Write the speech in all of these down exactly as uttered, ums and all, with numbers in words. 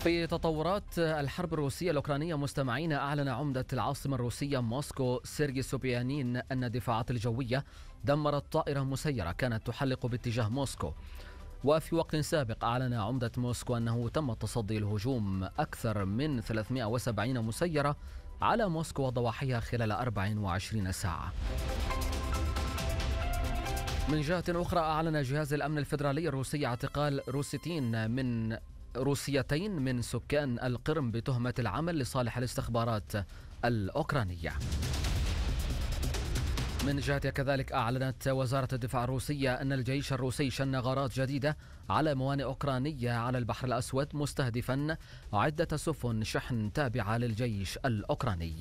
في تطورات الحرب الروسية الأوكرانية مستمعين، أعلن عمدة العاصمة الروسية موسكو سيرجي سوبيانين أن الدفاعات الجوية دمرت طائرة مسيرة كانت تحلق باتجاه موسكو. وفي وقت سابق أعلن عمدة موسكو أنه تم التصدي لهجوم أكثر من ثلاثمائة وسبعين مسيرة على موسكو وضواحيها خلال أربع وعشرين ساعة. من جهة أخرى، أعلن جهاز الأمن الفيدرالي الروسي اعتقال روسيتين من روسيتين من سكان القرم بتهمة العمل لصالح الاستخبارات الأوكرانية. من جهة كذلك، أعلنت وزارة الدفاع الروسية أن الجيش الروسي شن غارات جديدة على موانئ أوكرانية على البحر الأسود مستهدفا عدة سفن شحن تابعة للجيش الأوكراني.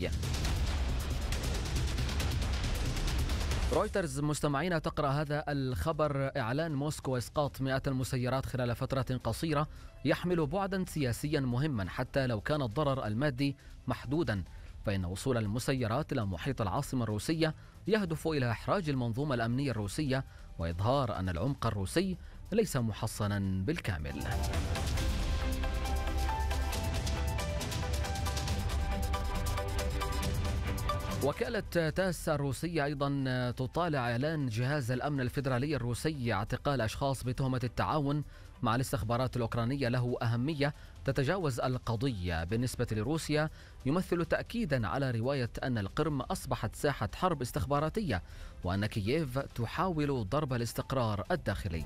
رويترز مستمعين تقرأ هذا الخبر: إعلان موسكو إسقاط مئات المسيرات خلال فترة قصيرة يحمل بعدا سياسيا مهما حتى لو كان الضرر المادي محدودا، فإن وصول المسيرات إلى محيط العاصمة الروسية يهدف إلى إحراج المنظومة الأمنية الروسية وإظهار أن العمق الروسي ليس محصنا بالكامل. وكالة تاس الروسية أيضا تطالع إعلان جهاز الأمن الفيدرالي الروسي اعتقال أشخاص بتهمة التعاون مع الاستخبارات الأوكرانية له أهمية تتجاوز القضية بالنسبة لروسيا، يمثل تأكيدا على رواية أن القرم أصبحت ساحة حرب استخباراتية وأن كييف تحاول ضرب الاستقرار الداخلي.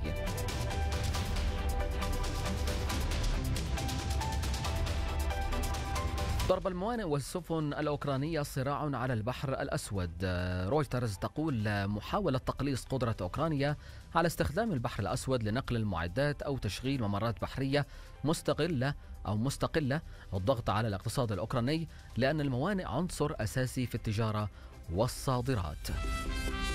ضرب الموانئ والسفن الأوكرانية صراع على البحر الأسود. رويترز تقول محاولة تقليص قدرة أوكرانيا على استخدام البحر الأسود لنقل المعدات أو تشغيل ممرات بحرية مستقلة أو مستقلة الضغط على الاقتصاد الأوكراني، لأن الموانئ عنصر أساسي في التجارة والصادرات.